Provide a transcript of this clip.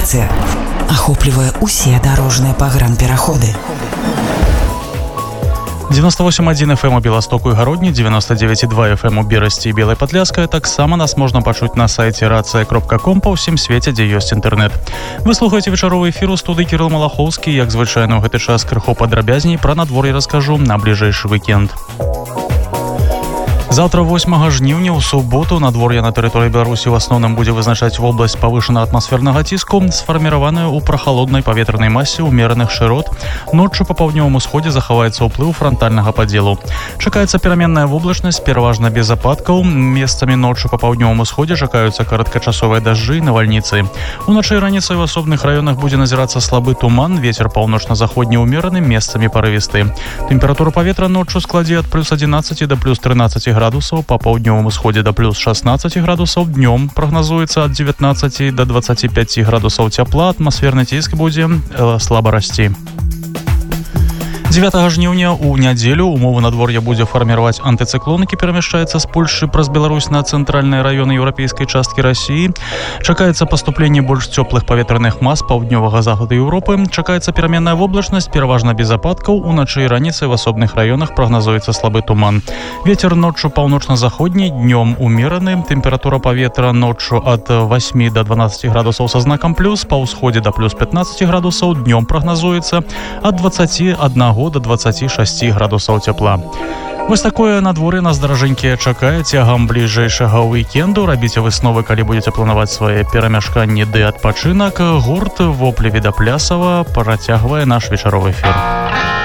Інфармацыя ахоплівае усе дарожныя пагранпераходы. 98,1 FM у Беластоку і Гародні, 99,2 FM у Берасці і Белай Падляскай. Таксама нас можна пачуць на сайце racja.com па ўсім свеце, дзе ёсць інтэрнэт. Вы слухаеце вечаровы эфір у студыі Кірыл Малахоўскі. Як звычайна ў гэты час крыху падрабязней пра надвор'е раскажу на бліжэйшы вікенд. Завтра 8 жніўня ў суботу надвор'е на тэрыторыі Беларусі ў асноўным будзе вызначаць вобласць павышанага атмасфернага ціску, сфарміраваная ў прахалоднай паветранай масе ўмераных шырот. Ноччу па паўднёвым усходзе захаваецца ўплыў франтальнага падзелу. Чакаецца пераменная воблачнасць, пераважна без ападкаў. Месцамі ноччу па паўднёвым усходзе чакаюцца кароткачасовыя дажджы і навальніцы. Уначы і раніцай у асобных раёнах будзе назірацца слабы туман, вецер паўночна-заходні ўмераны, месцамі парывісты. Тэмпература паветра ноччу складзе ад плюс 11 да плюс 13 градусаў, па паўднёвым усходзе да плюс 16 градусаў, днём прагназуецца ад 19 да 25 градусаў цяпла, атмасферны ціск будзе слаба расці. 9 жніўня ў нядзелю умовы надвор'я будзе фарміраваць антыцыклон, які перамяшчаецца з Польшы праз Беларусь на цэнтральныя раёны еўрапейскай часткі Расіі. Чакаецца паступленне больш цёплых паветраных мас паўднёвага захаду Еўропы. Чакаецца пераменная воблачнасць, пераважна без ападкаў. Уначы і раніцай в асобных раёнах прагназуецца слабы туман. Вецер ноччу паўночна-заходні, днём умераны. Тэмпература паветра ноччу ад 8 да 12 градусаў са знакам плюс, па ўсходзе да плюс 15 градусаў, днём прагназуецца ад 21 до 26 градусаў цяпла. Вось такое надвор'е нас, даражэнькія, чакае цягам бліжэйшага уікенду. Рабіце высновы, калі будзеце планаваць свае перамяшканні ды адпачынак. Гурт «Воплі Віда Плясава» працягвае наш вечаровы эфір.